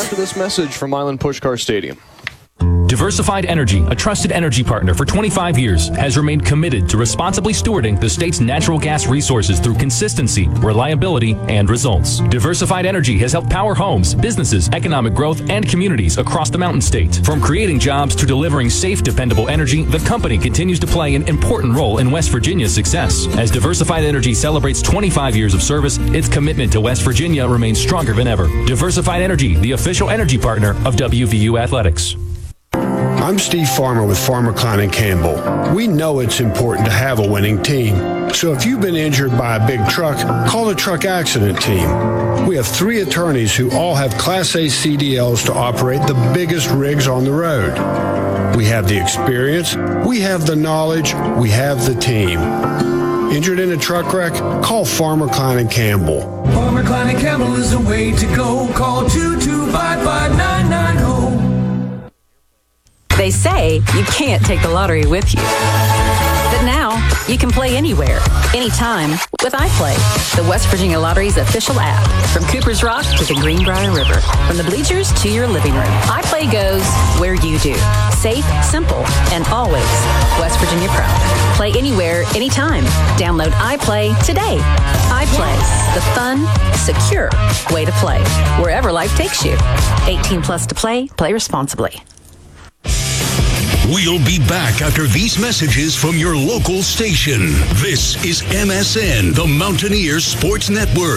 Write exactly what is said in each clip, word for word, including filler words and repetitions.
after this message from Milan Puskar Stadium. Diversified Energy, a trusted energy partner for twenty-five years, has remained committed to responsibly stewarding the state's natural gas resources through consistency, reliability, and results. Diversified Energy has helped power homes, businesses, economic growth, and communities across the Mountain State. From creating jobs to delivering safe, dependable energy, the company continues to play an important role in West Virginia's success. As Diversified Energy celebrates twenty-five years of service, its commitment to West Virginia remains stronger than ever. Diversified Energy, the official energy partner of W V U Athletics. I'm Steve Farmer with Farmer Klein and Campbell. We know it's important to have a winning team. So if you've been injured by a big truck, call the truck accident team. We have three attorneys who all have Class A C D Ls to operate the biggest rigs on the road. We have the experience, we have the knowledge, we have the team. Injured in a truck wreck? Call Farmer Klein and Campbell. Farmer Klein and Campbell is the way to go. Call two two five five nine nine zero. They say you can't take the lottery with you. But now, you can play anywhere, anytime, with iPlay, the West Virginia Lottery's official app. From Cooper's Rock to the Greenbrier River, from the bleachers to your living room, iPlay goes where you do. Safe, simple, and always West Virginia proud. Play anywhere, anytime. Download iPlay today. iPlay, the fun, secure way to play, wherever life takes you. eighteen plus to play, play responsibly. We'll be back after these messages from your local station. This is M S N, the Mountaineers Sports Network.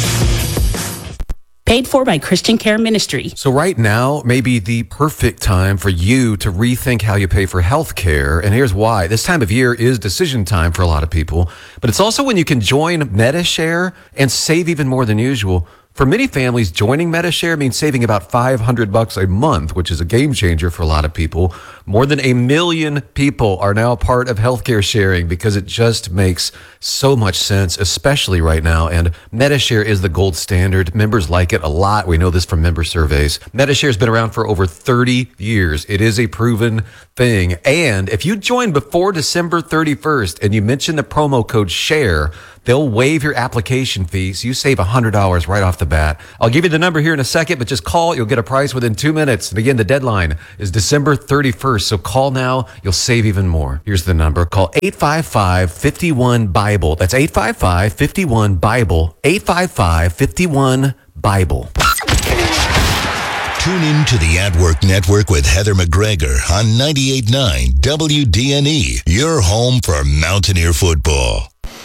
Paid for by Christian Care Ministry. So right now may be the perfect time for you to rethink how you pay for health care. And here's why. This time of year is decision time for a lot of people. But it's also when you can join MediShare and save even more than usual. For many families, joining MediShare means saving about five hundred bucks a month, which is a game changer for a lot of people. More than a million people are now part of healthcare sharing because it just makes so much sense, especially right now. And MediShare is the gold standard. Members like it a lot. We know this from member surveys. MediShare has been around for over thirty years. It is a proven thing. And if you join before December thirty-first and you mention the promo code SHARE, they'll waive your application fee, so you save one hundred dollars right off the bat. I'll give you the number here in a second, but just call. You'll get a price within two minutes. And again, the deadline is December thirty-first, so call now. You'll save even more. Here's the number. Call eight five five, five one, BIBLE. That's eight five five, five one, BIBLE. eight five five, five one, BIBLE. Tune in to the At Work Network with Heather McGregor on ninety-eight point nine W D N E, your home for Mountaineer football.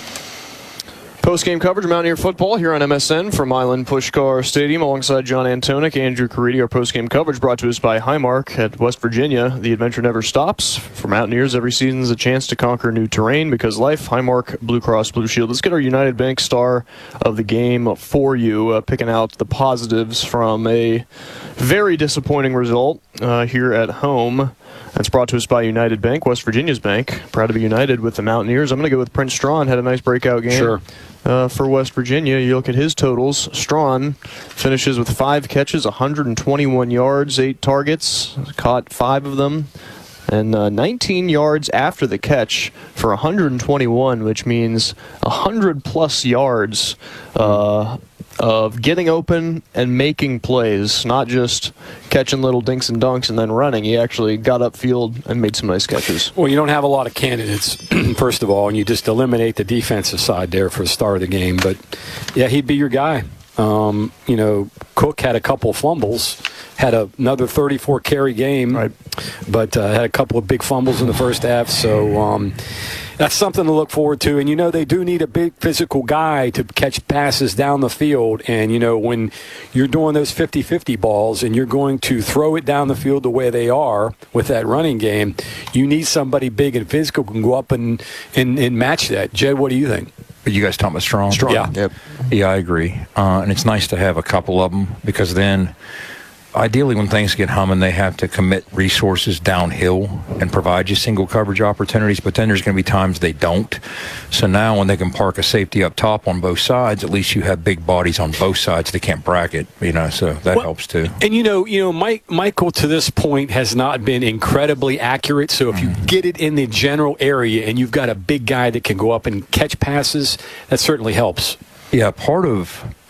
Post-game coverage of Mountaineer football here on M S N from Milan Puskar Stadium alongside John Antonic, Andrew Caridi. Our post-game coverage brought to us by Highmark at West Virginia. The adventure never stops. For Mountaineers, every season is a chance to conquer new terrain because life, Highmark, Blue Cross Blue Shield. Let's get our United Bank star of the game for you, uh, picking out the positives from a very disappointing result uh, here at home. That's brought to us by United Bank, West Virginia's bank. Proud to be united with the Mountaineers. I'm going to go with Prince Strawn. Had a nice breakout game. Sure. Uh, for West Virginia, you look at his totals. Strawn finishes with five catches, one hundred twenty-one yards, eight targets, caught five of them, and uh, nineteen yards after the catch for one hundred twenty-one, which means one hundred plus yards uh, of getting open and making plays, not just catching little dinks and dunks and then running. He actually got upfield and made some nice catches. Well, you don't have a lot of candidates, first of all, and you just eliminate the defensive side there for the start of the game. But, yeah, he'd be your guy. Um, you know, Cook had a couple fumbles, had a, another thirty-four carry game, right. but uh, had a couple of big fumbles in the first half. So um, that's something to look forward to. And, you know, they do need a big physical guy to catch passes down the field. And, you know, when you're doing those fifty-fifty balls and you're going to throw it down the field the way they are with that running game, you need somebody big and physical who can go up and, and, and match that. Jed, what do you think? Are you guys talking about Strong? Strong. Yeah. Yep. Yeah, I agree. Uh, and it's nice to have a couple of them because then ideally when things get humming, they have to commit resources downhill and provide you single coverage opportunities, but then there's going to be times they don't. So now when they can park a safety up top on both sides, at least you have big bodies on both sides. They can't bracket, you know, so that well, helps too. And, you know, you know, Mike, Michael to this point has not been incredibly accurate, so if you mm. get it in the general area and you've got a big guy that can go up and catch passes, that certainly helps. Yeah, part of...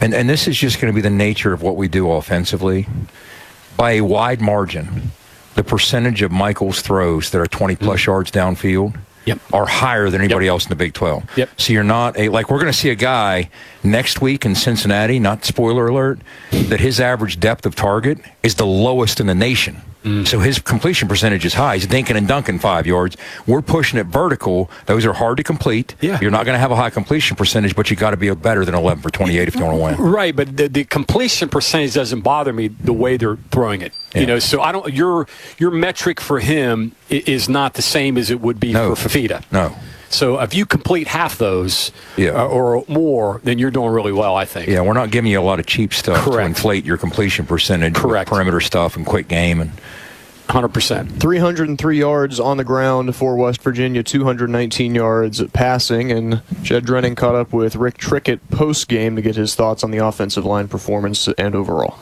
and, and this is just going to be the nature of what we do offensively. By a wide margin, the percentage of Michael's throws that are twenty-plus mm-hmm. yards downfield Yep. are higher than anybody yep. else in the Big twelve. Yep. So you're not a like we're going to see a guy next week in Cincinnati, not spoiler alert, that his average depth of target is the lowest in the nation. Mm. So his completion percentage is high. He's dinking and dunking five yards. We're pushing it vertical. Those are hard to complete. Yeah. You're not going to have a high completion percentage, but you got to be better than eleven for twenty-eight if you want to win. Right, but the, the completion percentage doesn't bother me the way they're throwing it. Yeah. You know, so I don't. Your your metric for him is not the same as it would be no. for Fifita. No. So if you complete half those yeah. uh, or more, then you're doing really well, I think. Yeah, we're not giving you a lot of cheap stuff Correct. to inflate your completion percentage. Correct. With perimeter stuff and quick game and. one hundred percent. three hundred three yards on the ground for West Virginia, two hundred nineteen yards passing, and Jed Drenning caught up with Rick Trickett post-game to get his thoughts on the offensive line performance and overall.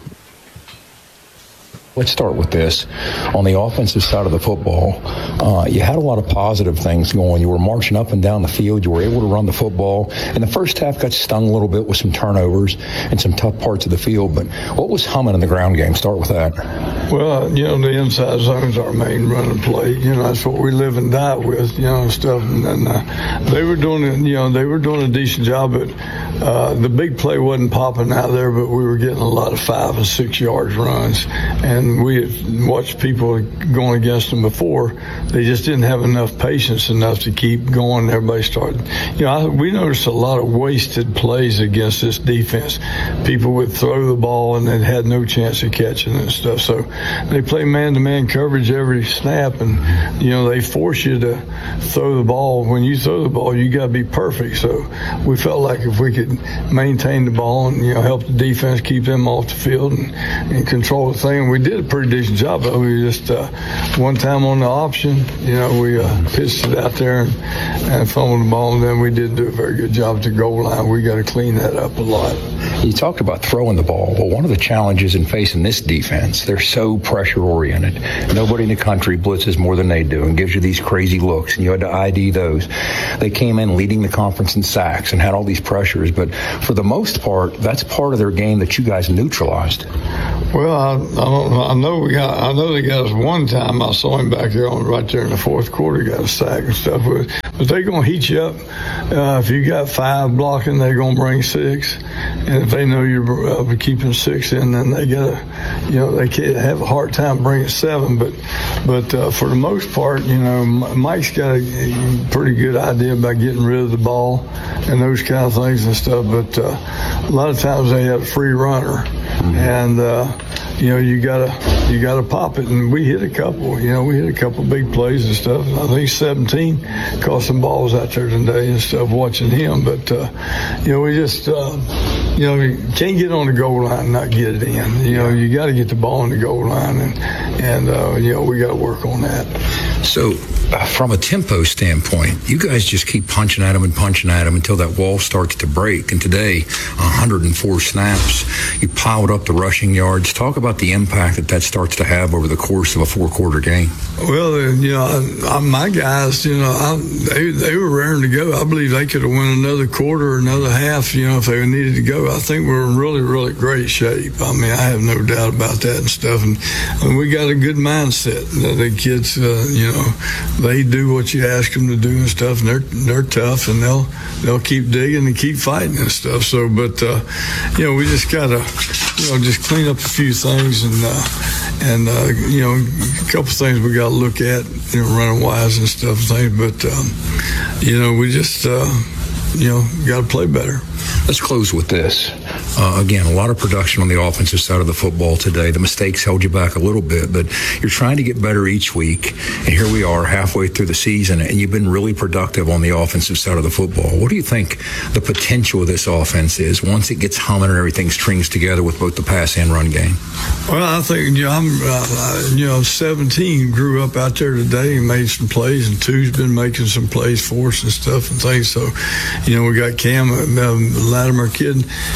Let's start with this. On the offensive side of the football, uh, you had a lot of positive things going. You were marching up and down the field. You were able to run the football. And the first half got stung a little bit with some turnovers and some tough parts of the field. But what was humming in the ground game? Start with that. Well, you know, the inside zone's our main running play. You know, that's what we live and die with, you know, stuff. And, and uh, they were doing it, you know, they were doing a decent job. But uh, the big play wasn't popping out there, but we were getting a lot of five and six yards runs. And And we had watched people going against them before. They just didn't have enough patience enough to keep going. Everybody started. You know, I, we noticed a lot of wasted plays against this defense. People would throw the ball and they had no chance of catching it and stuff. So they play man-to-man coverage every snap, and, you know, they force you to throw the ball. When you throw the ball, you got to be perfect. So we felt like if we could maintain the ball and, you know, help the defense keep them off the field and, and control the thing, we did a pretty decent job. But we just uh, one time on the option, you know, we uh, pitched it out there and, and fumbled the ball, and then we did do a very good job at the goal line. We got to clean that up a lot. You talked about throwing the ball. Well, one of the challenges in facing this defense, they're so pressure-oriented. Nobody in the country blitzes more than they do and gives you these crazy looks, and you had to I D those. They came in leading the conference in sacks and had all these pressures, but for the most part, that's part of their game that you guys neutralized. Well, I, I don't know. I know we got. I know they got us one time. I saw him back there on right there in the fourth quarter, got a sack and stuff. But, but they're gonna heat you up. Uh, if you got five blocking, they're gonna bring six. And if they know you're uh, keeping six in, then they gotta, you know, they can't have a hard time bringing seven. But, but uh, for the most part, you know, Mike's got a pretty good idea about getting rid of the ball and those kind of things and stuff. But uh, a lot of times they have a free runner. And uh, you know, you gotta you gotta pop it, and we hit a couple. You know, we hit a couple big plays and stuff. And I think seventeen caught some balls out there today and stuff. Watching him, but uh, you know, we just uh, you know, you can't get on the goal line and not get it in. You know, you got to get the ball on the goal line, and and uh, you know, we got to work on that. So, uh, from a tempo standpoint, you guys just keep punching at them and punching at them until that wall starts to break. And today, one hundred four snaps, you piled up the rushing yards. Talk about the impact that that starts to have over the course of a four-quarter game. Well, uh, you know, I, I, my guys, you know, I, they they were raring to go. I believe they could have won another quarter or another half, you know, if they needed to go. I think we're in really, really great shape. I mean, I have no doubt about that and stuff. And, and we got a good mindset. The kids, uh, you know, You know, they do what you ask them to do and stuff, and they're they're tough, and they'll they'll keep digging and keep fighting and stuff. So, but uh, you know, we just gotta, you know, just clean up a few things, and uh, and uh, you know, a couple things we gotta look at, you know, running wise and stuff and things. But um, you know, we just uh, you know, gotta play better. Let's close with this. Uh, again, a lot of production on the offensive side of the football today. The mistakes held you back a little bit, but you're trying to get better each week. And here we are halfway through the season, and you've been really productive on the offensive side of the football. What do you think the potential of this offense is once it gets humming and everything strings together with both the pass and run game? Well, I think, you know, I'm, uh, you know, seventeen grew up out there today and made some plays, and two's been making some plays for us and stuff and things. So, you know, we got Cam, uh, Latimer kid, you know,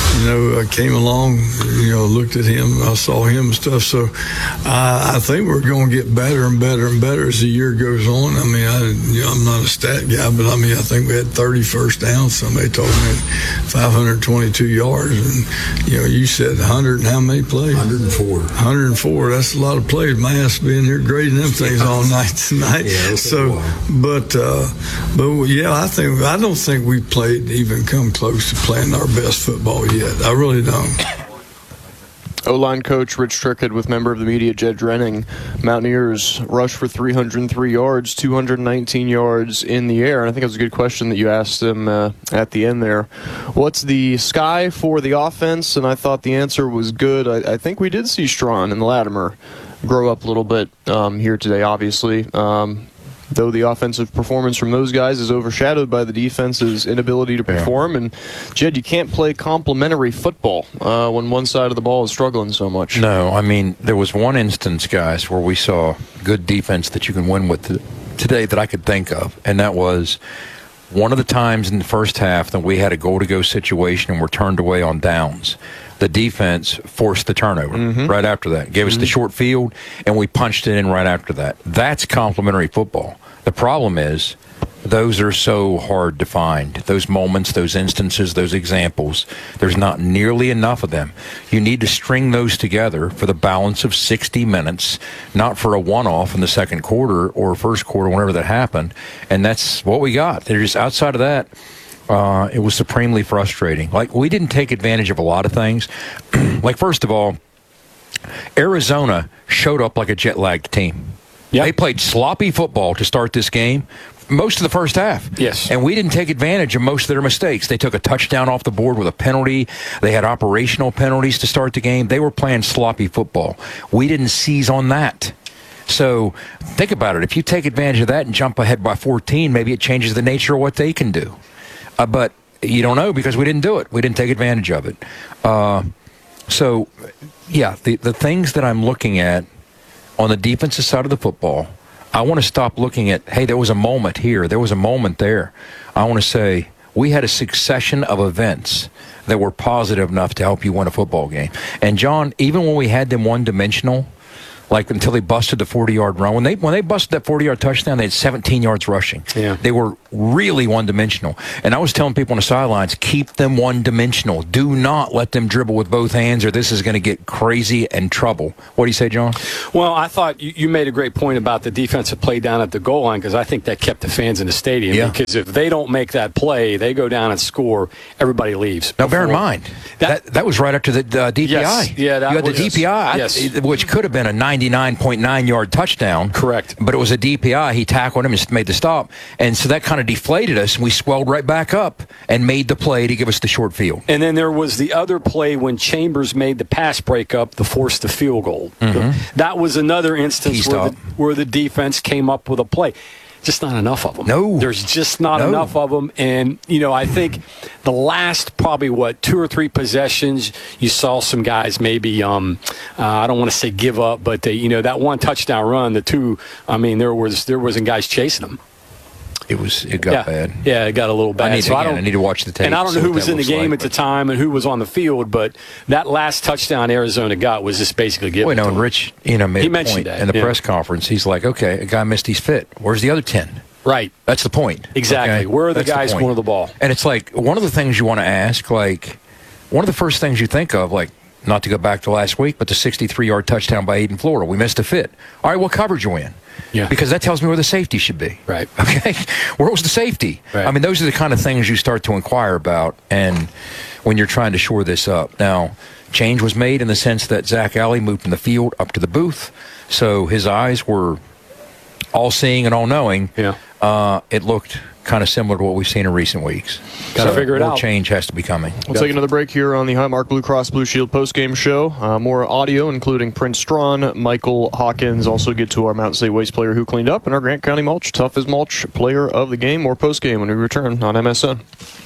know, I came along, you know, looked at him, I saw him and stuff. So I, I think we're going to get better and better and better as the year goes on. I mean, I, you know, I'm not a stat guy, but I mean, I think we had thirty first downs. Somebody told me five hundred twenty-two yards, and you know, you said one hundred and how many plays? one hundred four. one hundred four. That's a lot of plays. My ass being here grading them things all night tonight. Yeah, so, but, uh, but yeah, I think I don't think we played even come close to playing our best football yet. I really don't. O-line coach Rich Trickett with member of the media Jed Drenning. Mountaineers rushed for three hundred three yards, two hundred nineteen yards in the air. And I think it was a good question that you asked him uh, at the end there. What's the sky for the offense? And I thought the answer was good. I, I think we did see Strawn and Latimer grow up a little bit um, here today, obviously. Um, though the offensive performance from those guys is overshadowed by the defense's inability to perform. Yeah. And, Jed, you can't play complementary football uh, when one side of the ball is struggling so much. No, I mean, there was one instance, guys, where we saw good defense that you can win with today that I could think of, and that was one of the times in the first half that we had a goal-to-go situation and were turned away on downs. The defense forced the turnover mm-hmm. right after that. Gave mm-hmm. us the short field, and we punched it in right after that. That's complementary football. The problem is those are so hard to find. Those moments, those instances, those examples, there's not nearly enough of them. You need to string those together for the balance of sixty minutes, not for a one-off in the second quarter or first quarter, whenever that happened. And that's what we got. They're just outside of that. Uh, it was supremely frustrating. Like, we didn't take advantage of a lot of things. Like, first of all, Arizona showed up like a jet-lagged team. Yep. They played sloppy football to start this game most of the first half. Yes. And we didn't take advantage of most of their mistakes. They took a touchdown off the board with a penalty. They had operational penalties to start the game. They were playing sloppy football. We didn't seize on that. So think about it. If you take advantage of that and jump ahead by fourteen, maybe it changes the nature of what they can do. Uh, but you don't know because we didn't do it. We didn't take advantage of it. Uh, so, yeah, the, the things that I'm looking at on the defensive side of the football, I want to stop looking at, hey, there was a moment here, there was a moment there. I want to say we had a succession of events that were positive enough to help you win a football game. And, John, even when we had them one-dimensional, like until they busted the forty-yard run. When they when they busted that forty-yard touchdown, they had seventeen yards rushing. Yeah. They were really one-dimensional. And I was telling people on the sidelines, keep them one-dimensional. Do not let them dribble with both hands or this is going to get crazy and trouble. What do you say, John? Well, I thought you, you made a great point about the defensive play down at the goal line because I think that kept the fans in the stadium. Yeah. Because if they don't make that play, they go down and score, everybody leaves. Now, bear in mind, that, that, that was right after the uh, D P I. Yes, yeah, that you had was, the D P I, yes. which could have been a ninety-nine point nine yard touchdown. Correct. But it was a D P I. He tackled him and made the stop. And so that kind of deflated us, and we swelled right back up and made the play to give us the short field. And then there was the other play when Chambers made the pass breakup to force the field goal. Mm-hmm. That was another instance where the, where the defense came up with a play. Just not enough of them. No. There's just not no. enough of them. And, you know, I think the last probably, what, two or three possessions, you saw some guys maybe, um, uh, I don't want to say give up, but, they, you know, that one touchdown run, the two, I mean, there was there wasn't guys chasing them. It was. It got yeah. bad. Yeah, it got a little bad. I need, so again, I, don't, I need to watch the tape. And I don't know who was in the game like, at the time and who was on the field, but that last touchdown Arizona got was just basically given. Wait, no, and Rich, you know, made he a mentioned point that, in the yeah. press conference. He's like, okay, a guy missed his fit. Where's the other ten? Right. That's the point. Exactly. Okay? Where are the That's guys the going to the ball? And it's like one of the things you want to ask, like one of the first things you think of, like not to go back to last week, but the sixty-three yard touchdown by Aiden Florida. We missed a fit. All right, what coverage you in? Yeah. Because that tells me where the safety should be. Right. Okay. Where was the safety? Right. I mean, those are the kind of things you start to inquire about and when you're trying to shore this up. Now, change was made in the sense that Zach Alley moved from the field up to the booth. So his eyes were all-seeing and all-knowing. Yeah. Uh, it looked kind of similar to what we've seen in recent weeks. Got to so figure it more out. Change has to be coming. We'll take another break here on the Highmark Blue Cross Blue Shield postgame show. Uh, more audio, including Prince Strawn, Michael Hawkins. Also get to our Mountain State Waste player who cleaned up, and our Grant County Mulch, tough as mulch, player of the game. More postgame when we return on M S N.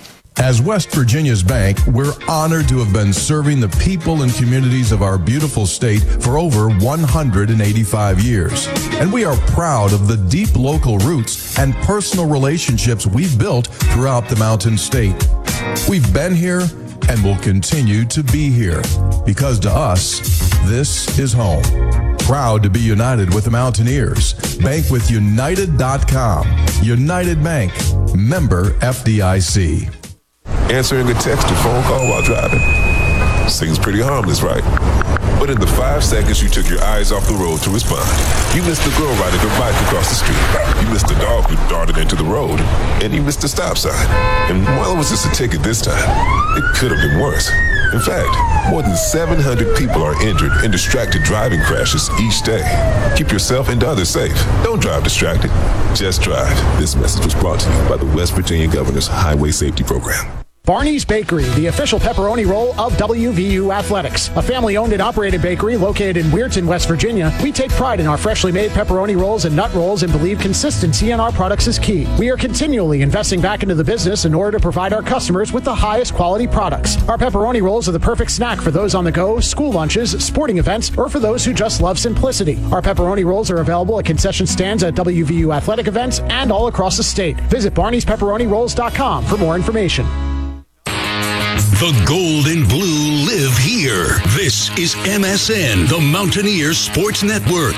As West Virginia's bank, we're honored to have been serving the people and communities of our beautiful state for over one hundred eighty-five years. And we are proud of the deep local roots and personal relationships we've built throughout the Mountain State. We've been here, and will continue to be here. Because to us, this is home. Proud to be united with the Mountaineers. Bank with United dot com. United Bank. Member F D I C. Answering a text or phone call while driving. Seems pretty harmless, right? But in the five seconds you took your eyes off the road to respond, you missed the girl riding her bike across the street. You missed the dog who darted into the road. And you missed the stop sign. And while it was just a ticket this time, it could have been worse. In fact, more than seven hundred people are injured in distracted driving crashes each day. Keep yourself and others safe. Don't drive distracted. Just drive. This message was brought to you by the West Virginia Governor's Highway Safety Program. Barney's Bakery, the official pepperoni roll of W V U Athletics. A family-owned and operated bakery located in Weirton, West Virginia. We take pride in our freshly made pepperoni rolls and nut rolls and believe consistency in our products is key. We are continually investing back into the business in order to provide our customers with the highest quality products. Our pepperoni rolls are the perfect snack for those on the go, school lunches, sporting events, or for those who just love simplicity. Our pepperoni rolls are available at concession stands at W V U athletic events and all across the state. Visit barneys pepperoni rolls dot com for more information. The gold and blue live here. This is M S N, the Mountaineers Sports Network.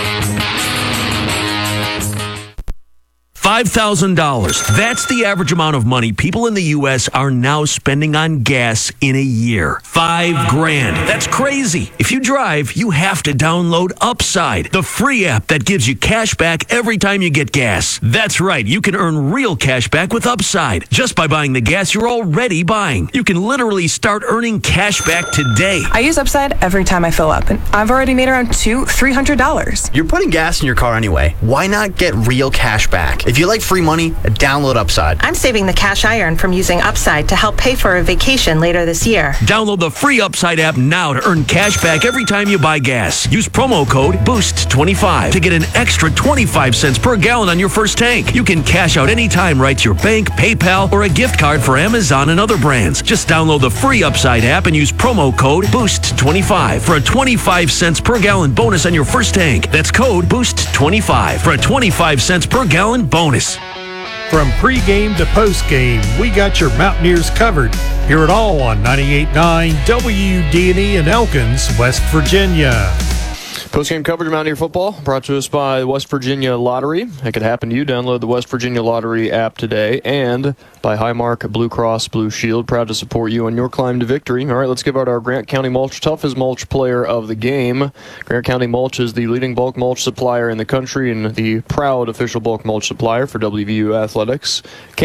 five thousand dollars. That's the average amount of money people in the U S are now spending on gas in a year. Five grand. That's crazy. If you drive, you have to download Upside, the free app that gives you cash back every time you get gas. That's right. You can earn real cash back with Upside just by buying the gas you're already buying. You can literally start earning cash back today. I use Upside every time I fill up, and I've already made around two, three hundred dollars. You're putting gas in your car anyway. Why not get real cash back? If you like free money, download Upside. I'm saving the cash I earn from using Upside to help pay for a vacation later this year. Download the free Upside app now to earn cash back every time you buy gas. Use promo code boost twenty-five to get an extra twenty-five cents per gallon on your first tank. You can cash out anytime right to your bank, PayPal, or a gift card for Amazon and other brands. Just download the free Upside app and use promo code boost twenty-five for a twenty-five cents per gallon bonus on your first tank. That's code boost twenty-five for a twenty-five cents per gallon bonus. From pregame to postgame, we got your Mountaineers covered. Hear it all on ninety-eight point nine W D N E in Elkins, West Virginia. Post-game coverage of Mountaineer football brought to us by West Virginia Lottery. That could happen to you. Download the West Virginia Lottery app today. And by Highmark Blue Cross Blue Shield. Proud to support you on your climb to victory. All right, let's give out our Grant County Mulch Toughest Mulch Player of the Game. Grant County Mulch is the leading bulk mulch supplier in the country and the proud official bulk mulch supplier for W V U Athletics.